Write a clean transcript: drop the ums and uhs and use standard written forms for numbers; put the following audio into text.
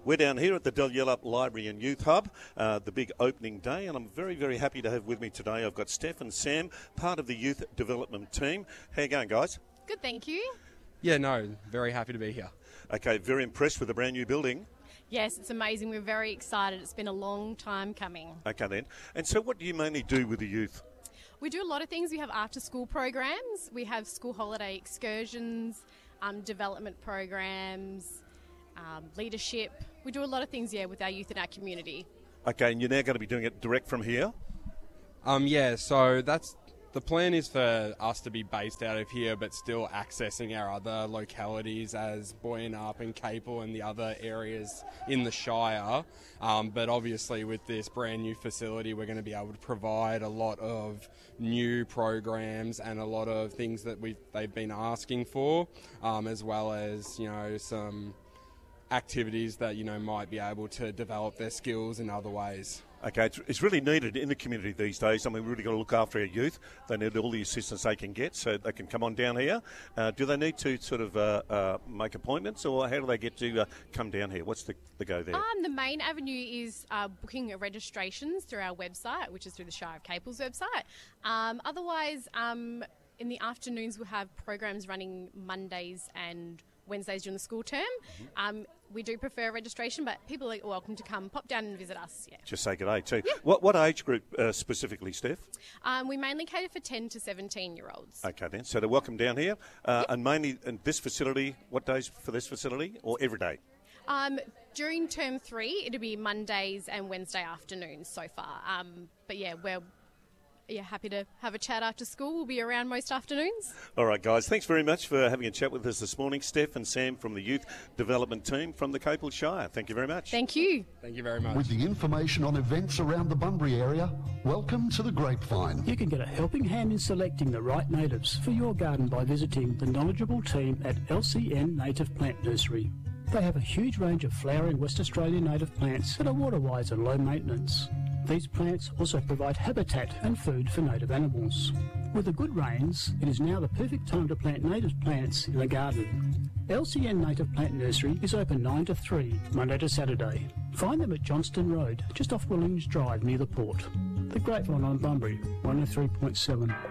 We're down here at the Dalyellup Library and Youth Hub, the big opening day, and I'm very, very happy to have with me today. I've got Steph and Sam, part of the youth development team. How you going, guys? Good, thank you. Yeah, no, very happy to be here. Okay, very impressed with the brand new building. Yes, it's amazing. We're very excited. It's been a long time coming. Okay then. And so what do you mainly do with the youth? We do a lot of things. We have after-school programs. We have school holiday excursions, development programs, leadership. We do a lot of things, with our youth in our community. Okay, and you're now going to be doing it direct from here? So the plan is for us to be based out of here, but still accessing our other localities as Boyanup and Capel and the other areas in the Shire. But obviously with this brand new facility, we're going to be able to provide a lot of new programs and a lot of things that they've been asking for, as well as, some activities that, might be able to develop their skills in other ways. Okay, it's really needed in the community these days. I mean, we've really got to look after our youth. They need all the assistance they can get so they can come on down here. Do they need to sort of make appointments, or how do they get to come down here? What's the go there? The main avenue is booking registrations through our website, which is through the Shire of Capel's website. Otherwise, in the afternoons we'll have programs running Mondays and Wednesdays during the school term. We do prefer registration, but people are welcome to come, pop down and visit us. Yeah. Just say good day too. Yeah. What age group specifically, Steph? We mainly cater for 10 to 17-year-olds. Okay then, so they're welcome down here. And mainly in this facility, what days for this facility, or every day? During term 3, it'll be Mondays and Wednesday afternoons so far. We're happy to have a chat after school. We'll be around most afternoons. All right, guys. Thanks very much for having a chat with us this morning. Steph and Sam from the Youth Development Team from the Capel Shire. Thank you very much. Thank you. Thank you very much. With the information on events around the Bunbury area, welcome to the Grapevine. You can get a helping hand in selecting the right natives for your garden by visiting the knowledgeable team at LCN Native Plant Nursery. They have a huge range of flowering West Australian native plants that are water-wise and low maintenance. These plants also provide habitat and food for native animals. With the good rains, it is now the perfect time to plant native plants in the garden. LCN Native Plant Nursery is open 9 to 3, Monday to Saturday. Find them at Johnston Road, just off Williams Drive near the port. The Grapevine on Bunbury, 103.7.